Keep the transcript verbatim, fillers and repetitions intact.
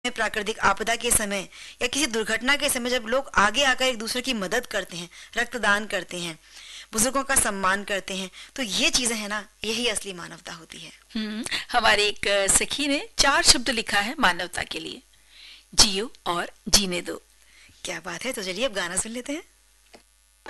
में, प्राकृतिक आपदा के समय या किसी दुर्घटना के समय जब लोग आगे आकर एक दूसरे की मदद करते हैं, रक्तदान करते हैं, बुजुर्गों का सम्मान करते हैं, तो ये चीजें है ना, यही असली मानवता होती है। हम्म, हमारे एक अ, सखी ने चार शब्द लिखा है मानवता के लिए, जियो और जीने दो। क्या बात है, तो चलिए अब गाना सुन लेते हैं।